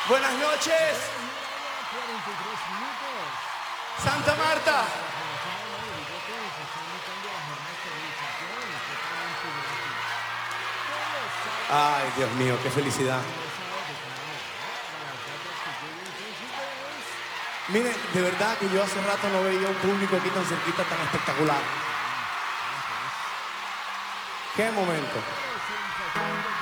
Buenas noches, Santa Marta. Ay, Dios mío, qué felicidad. Miren, de verdad que yo hace rato no veía un público aquí tan cerquita, tan espectacular. ¡Qué momento!